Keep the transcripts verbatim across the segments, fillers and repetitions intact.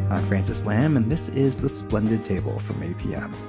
I'm Francis Lam, and this is The Splendid Table from A P M.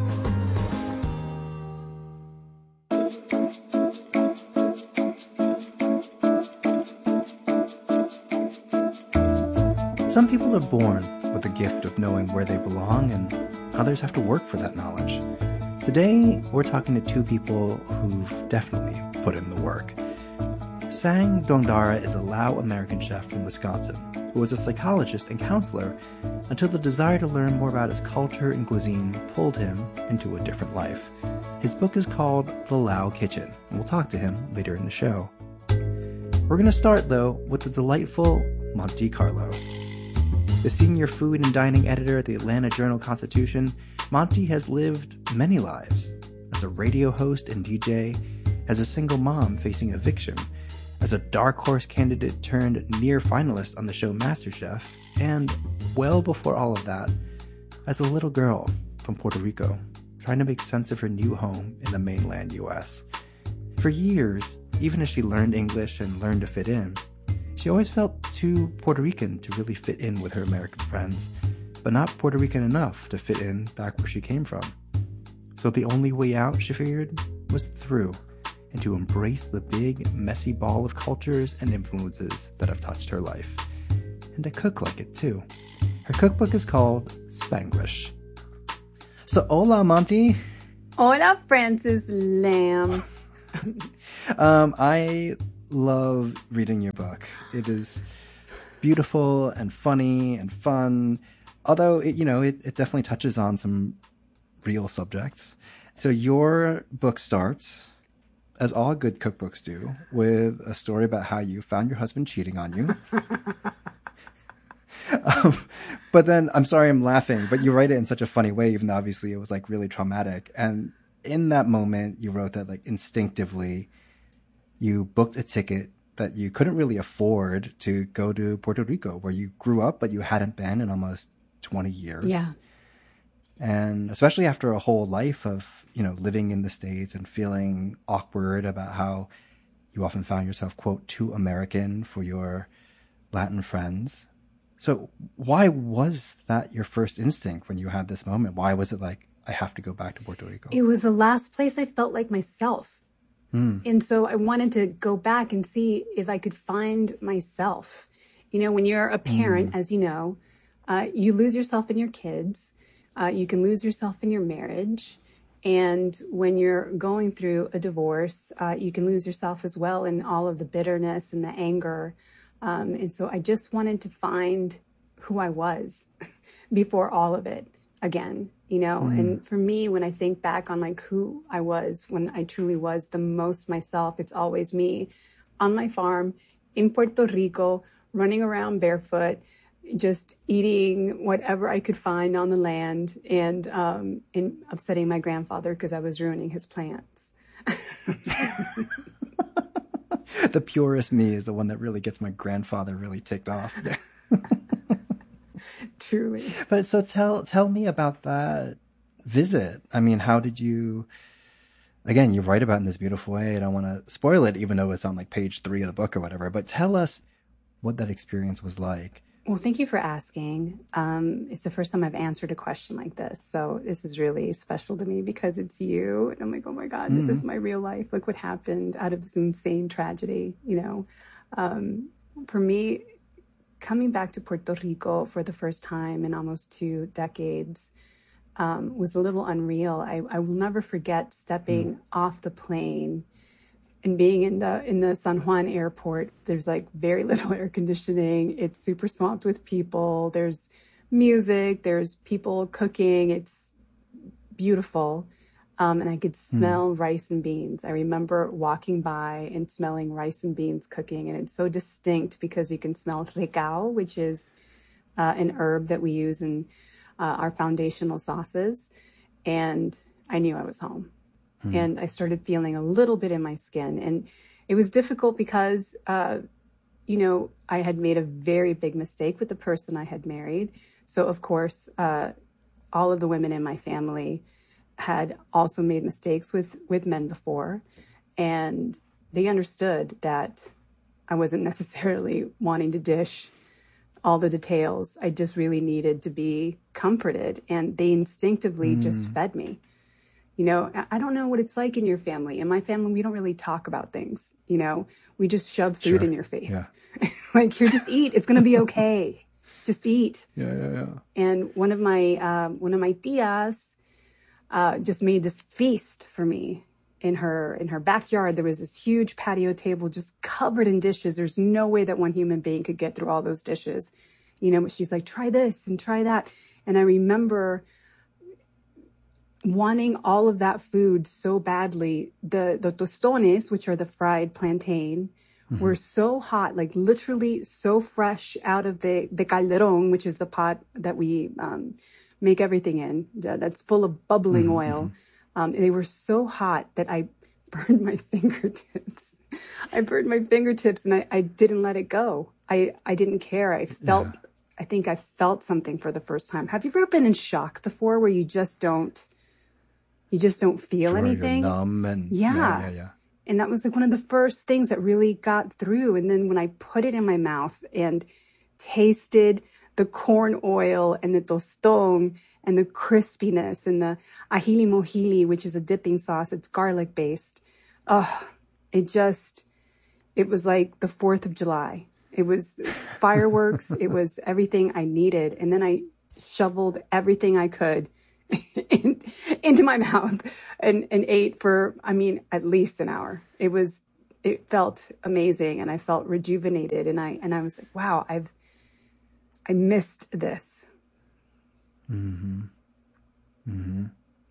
Some people are born with the gift of knowing where they belong, and others have to work for that knowledge. Today, we're talking to two people who've definitely put in the work. Sang Dongdara is a Lao American chef from Wisconsin who was a psychologist and counselor until the desire to learn more about his culture and cuisine pulled him into a different life. His book is called The Lao Kitchen, and we'll talk to him later in the show. We're going to start, though, with the delightful Monte Carlo. The senior food and dining editor at the Atlanta Journal-Constitution, Monte has lived many lives. As a radio host and D J, as a single mom facing eviction, as a dark horse candidate turned near finalist on the show MasterChef, and, well before all of that, as a little girl from Puerto Rico, trying to make sense of her new home in the mainland U S. For years, even as she learned English and learned to fit in, she always felt too Puerto Rican to really fit in with her American friends, but not Puerto Rican enough to fit in back where she came from. So the only way out, she figured, was through, and to embrace the big, messy ball of cultures and influences that have touched her life. And to cook like it, too. Her cookbook is called Spanglish. So, hola, Monty. Hola, Francis Lam. um, I love reading your book. It is beautiful and funny and fun, although, it, you know, it, it definitely touches on some real subjects. So your book starts, as all good cookbooks do, with a story about how you found your husband cheating on you. um, but then, I'm sorry I'm laughing, but you write it in such a funny way, even though obviously it was like really traumatic. And in that moment, you wrote that like instinctively, you booked a ticket that you couldn't really afford to go to Puerto Rico, where you grew up, but you hadn't been in almost twenty years. Yeah. And especially after a whole life of, you know, living in the States and feeling awkward about how you often found yourself, quote, too American for your Latin friends. So why was that your first instinct when you had this moment? Why was it like, I have to go back to Puerto Rico? It was the last place I felt like myself. Mm. And so I wanted to go back and see if I could find myself. You know, when you're a parent, mm. as you know, uh, you lose yourself in your kids. Uh, you can lose yourself in your marriage. And when you're going through a divorce, uh, you can lose yourself as well in all of the bitterness and the anger. Um, and so I just wanted to find who I was before all of it again, you know. Mm. And for me, when I think back on like who I was, when I truly was the most myself, it's always me on my farm in Puerto Rico, running around barefoot, just eating whatever I could find on the land, and um, and upsetting my grandfather because I was ruining his plants. The purest me is the one that really gets my grandfather really ticked off. Truly. But so tell tell me about that visit. I mean, how did you, again, you write about it in this beautiful way. I don't want to spoil it, even though it's on like page three of the book or whatever, but tell us what that experience was like. Well, thank you for asking. Um, it's the first time I've answered a question like this. So this is really special to me because it's you. And I'm like, oh my God, mm-hmm. This is my real life. Look what happened out of this insane tragedy, you know. Um, for me, coming back to Puerto Rico for the first time in almost two decades um, was a little unreal. I, I will never forget stepping mm. off the plane and being in the in the San Juan airport. There's like very little air conditioning. It's super swamped with people. There's music. There's people cooking. It's beautiful. Um, and I could smell mm. rice and beans. I remember walking by and smelling rice and beans cooking. And it's so distinct because you can smell recao, which is uh, an herb that we use in uh, our foundational sauces. And I knew I was home. Mm. And I started feeling a little bit in my skin. And it was difficult because, uh, you know, I had made a very big mistake with the person I had married. So, of course, uh, all of the women in my family had also made mistakes with, with men before. And they understood that I wasn't necessarily wanting to dish all the details. I just really needed to be comforted, and they instinctively mm. just fed me. You know, I don't know what it's like in your family. In my family, we don't really talk about things. You know, we just shove food sure. in your face. Yeah. Like, here, just eat. It's going to be okay. Just eat. Yeah, yeah, yeah. And one of my, um, one of my tias uh, just made this feast for me. In her in her backyard, there was this huge patio table just covered in dishes. There's no way that one human being could get through all those dishes. You know, but she's like, try this and try that. And I remember wanting all of that food so badly. The, the tostones, which are the fried plantain, mm-hmm. were so hot, like literally so fresh out of the, the calderon, which is the pot that we um, make everything in, that's full of bubbling mm-hmm. oil. Um, they were so hot that I burned my fingertips. I burned my fingertips and I, I didn't let it go. I, I didn't care. I felt, yeah. I think I felt something for the first time. Have you ever been in shock before where you just don't, you just don't feel sure, anything? You're numb and yeah. yeah, yeah, yeah. And that was like one of the first things that really got through. And then when I put it in my mouth and tasted the corn oil and the tostón and the crispiness and the ahili mohili, which is a dipping sauce. It's garlic based. Oh, it just, it was like the fourth of July. It was, it was fireworks. It was everything I needed. And then I shoveled everything I could in, into my mouth and, and ate for, I mean, at least an hour. It was, it felt amazing. And I felt rejuvenated. And I, and I was like, wow, I've, I missed this. Mm-hmm. Mm-hmm.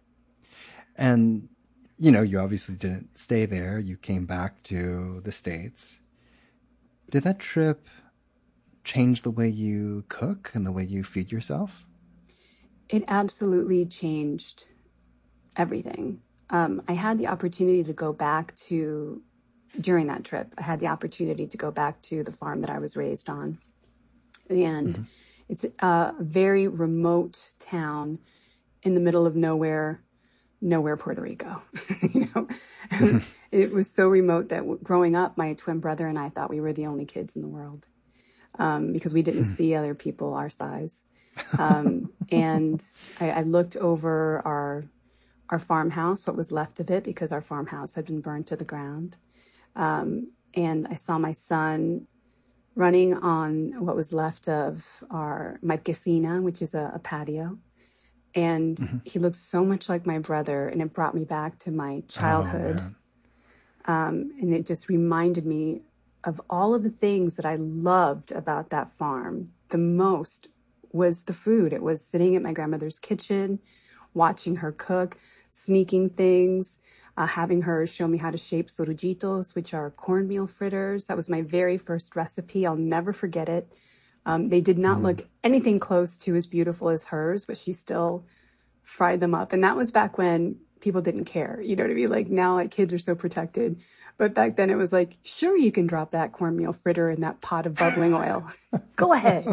And, you know, you obviously didn't stay there. You came back to the States. Did that trip change the way you cook and the way you feed yourself? It absolutely changed everything. Um, I had the opportunity to go back to, during that trip, I had the opportunity to go back to the farm that I was raised on. And mm-hmm. it's a very remote town in the middle of nowhere, nowhere, Puerto Rico. you know, mm-hmm. It was so remote that w- growing up, my twin brother and I thought we were the only kids in the world um, because we didn't see other people our size. Um, and I, I looked over our our farmhouse, what was left of it, because our farmhouse had been burned to the ground. Um, and I saw my son running on what was left of our marquesina, which is a, a patio. And mm-hmm. he looked so much like my brother, and it brought me back to my childhood. Oh, um, and it just reminded me of all of the things that I loved about that farm. The most was the food. It was sitting at my grandmother's kitchen, watching her cook, sneaking things, Uh, having her show me how to shape sorujitos, which are cornmeal fritters. That was my very first recipe. I'll never forget it. Um, they did not mm. look anything close to as beautiful as hers, but she still fried them up. And that was back when people didn't care. You know what I mean? Like now, like kids are so protected. But back then it was like, sure, you can drop that cornmeal fritter in that pot of bubbling oil. Go ahead.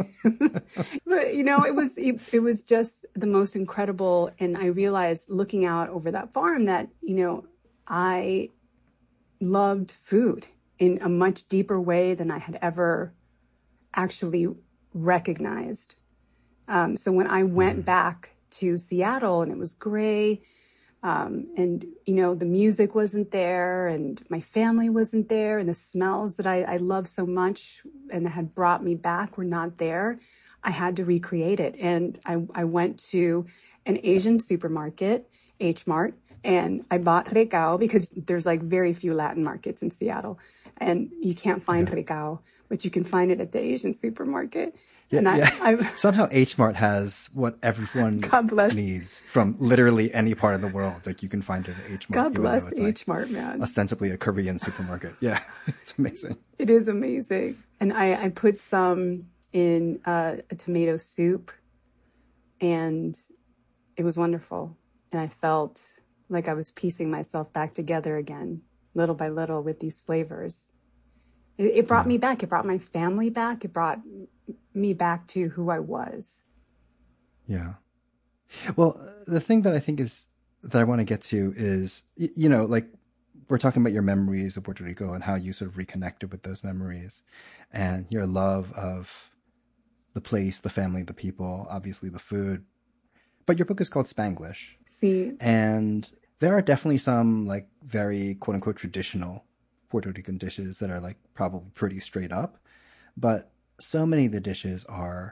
But, you know, it was, it, it was just the most incredible. And I realized looking out over that farm that, you know, I loved food in a much deeper way than I had ever actually recognized. Um, so when I went back to Seattle and it was gray, Um, and, you know, the music wasn't there and my family wasn't there and the smells that I, I love so much and that had brought me back were not there. I had to recreate it. And I, I went to an Asian supermarket, H Mart, and I bought recao because there's like very few Latin markets in Seattle and you can't find yeah. recao, but you can find it at the Asian supermarket. Yeah, and I, yeah. I, Somehow H Mart has what everyone God bless. needs from literally any part of the world. Like you can find it at H Mart. God bless H Mart, like man. Ostensibly a Korean supermarket. Yeah, it's amazing. It is amazing. And I, I put some in uh, a tomato soup and it was wonderful. And I felt like I was piecing myself back together again, little by little with these flavors. It, it brought yeah. me back. It brought my family back. It brought me back to who I was. Yeah. Well, the thing that I think is that I want to get to is, you know, like we're talking about your memories of Puerto Rico and how you sort of reconnected with those memories and your love of the place, the family, the people, obviously the food. But your book is called Spanglish. See. And there are definitely some like very quote unquote traditional Puerto Rican dishes that are like probably pretty straight up. But so many of the dishes are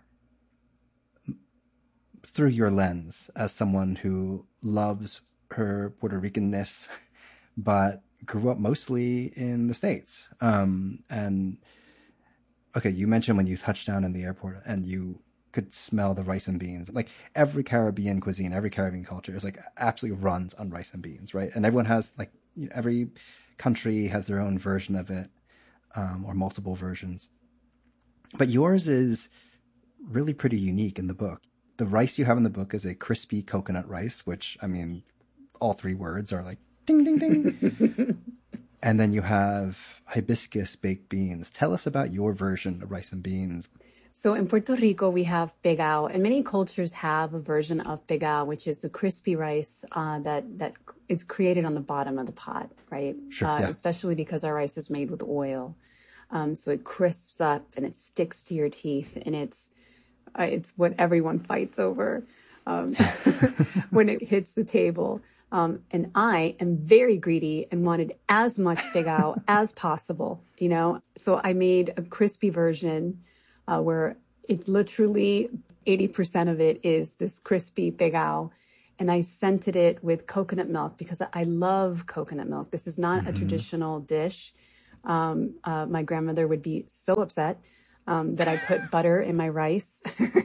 through your lens as someone who loves her Puerto Rican-ness, but grew up mostly in the States. Um, and okay, you mentioned when you touched down in the airport and you could smell the rice and beans. Like every Caribbean cuisine, every Caribbean culture is like absolutely runs on rice and beans, right? And everyone has like, you know, every country has their own version of it, um, or multiple versions. But yours is really pretty unique in the book. The rice you have in the book is a crispy coconut rice, which, I mean, all three words are like ding, ding, ding. And then you have hibiscus baked beans. Tell us about your version of rice and beans. So in Puerto Rico, we have pegao, and many cultures have a version of pegao, which is a crispy rice uh, that, that is created on the bottom of the pot, right? Sure, uh, yeah. Especially because our rice is made with oil. Um, so it crisps up and it sticks to your teeth, and it's uh, it's what everyone fights over um, when it hits the table. Um, and I am very greedy and wanted as much pegao as possible, you know? So I made a crispy version uh, where it's literally eighty percent of it is this crispy pegao. And I scented it with coconut milk because I love coconut milk. This is not mm-hmm. a traditional dish. Um, uh, my grandmother would be so upset um, that I put butter in my rice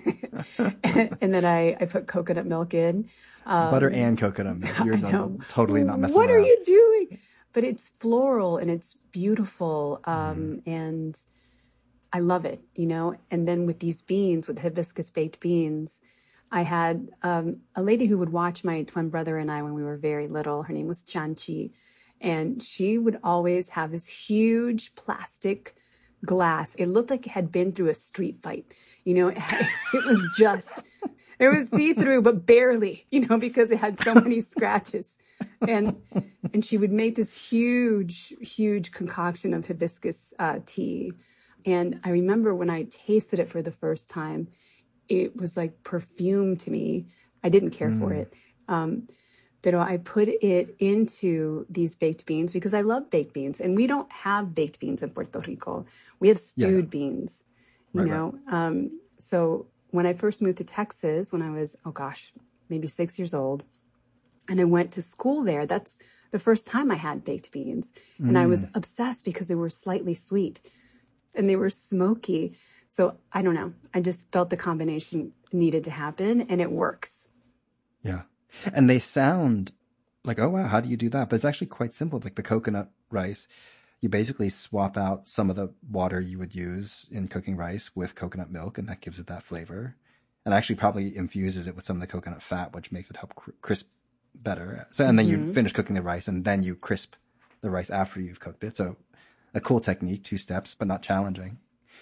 and, and then I, I put coconut milk in. Um, butter and coconut milk. You're not, totally not messing what around. What are you doing? But it's floral and it's beautiful. Um, mm. And I love it, you know. And then with these beans, with hibiscus baked beans, I had um, a lady who would watch my twin brother and I when we were very little. Her name was Chanchi. And she would always have this huge plastic glass. It looked like it had been through a street fight. You know, it, had, it was just, it was see-through, but barely, you know, because it had so many scratches. And and she would make this huge, huge concoction of hibiscus uh, tea. And I remember when I tasted it for the first time, it was like perfume to me. I didn't care mm. for it. Um, but I put it into these baked beans because I love baked beans. And we don't have baked beans in Puerto Rico. We have stewed yeah. beans, you right, know. Right. Um, so when I first moved to Texas, when I was, oh gosh, maybe six years old, and I went to school there, that's the first time I had baked beans. And mm. I was obsessed because they were slightly sweet and they were smoky. So I don't know. I just felt the combination needed to happen, and it works. Yeah. And they sound like, oh, wow, how do you do that? But it's actually quite simple. It's like the coconut rice. You basically swap out some of the water you would use in cooking rice with coconut milk, and that gives it that flavor. And actually probably infuses it with some of the coconut fat, which makes it help cr- crisp better. So, and then mm-hmm. you finish cooking the rice, and then you crisp the rice after you've cooked it. So a cool technique, two steps, but not challenging.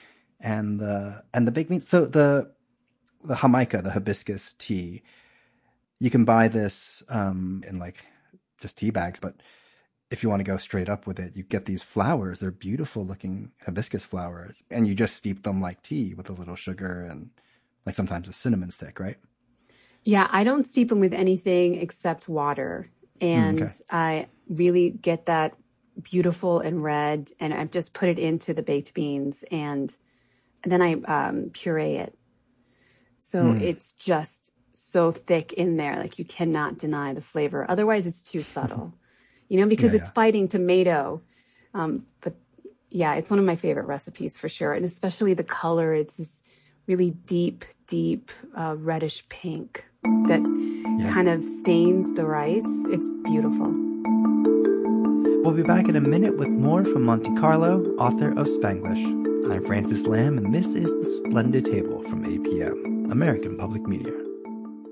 And the, and the baked beans. So the, the Jamaica, the hibiscus tea, you can buy this, um, in like just tea bags, but if you want to go straight up with it, you get these flowers. They're beautiful looking hibiscus flowers, and you just steep them like tea with a little sugar and like sometimes a cinnamon stick, right? Yeah. I don't steep them with anything except water. And mm, okay. I really get that beautiful and red, and I've just put it into the baked beans, and And then I um, puree it. So mm. it's just so thick in there. Like you cannot deny the flavor. Otherwise, it's too subtle, you know, because yeah, it's yeah. fighting tomato. Um, but yeah, it's one of my favorite recipes for sure. And especially the color. It's this really deep, deep uh, reddish pink that yeah. kind of stains the rice. It's beautiful. We'll be back in a minute with more from Monte Carlo, author of Spanglish. I'm Francis Lam, and this is The Splendid Table from A P M, American Public Media.